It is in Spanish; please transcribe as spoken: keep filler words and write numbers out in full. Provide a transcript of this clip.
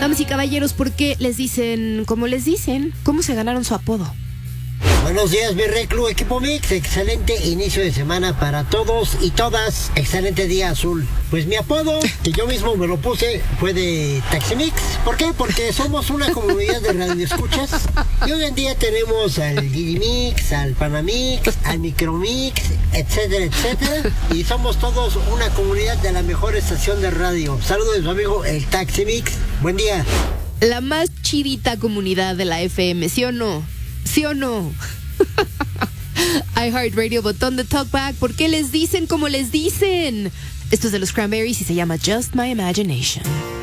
Damas y caballeros, ¿por qué les dicen como les dicen? ¿Cómo se ganaron su apodo? Buenos días, mi Reclu, equipo Mix. Excelente inicio de semana para todos y todas. Excelente día azul. Pues mi apodo, que yo mismo me lo puse, fue de Taximix. ¿Por qué? Porque somos una comunidad de radioescuchas. Y hoy en día tenemos al Didimix, al Panamix, al Micromix, etcétera, etcétera. Y somos todos una comunidad de la mejor estación de radio. Saludos de su amigo, el Taximix. Buen día. La más chidita comunidad de la F M, ¿sí o no? ¿Sí o no? iHeartRadio, botón de talkback. ¿Por qué les dicen como les dicen? Esto es de los Cranberries y se llama Just My Imagination.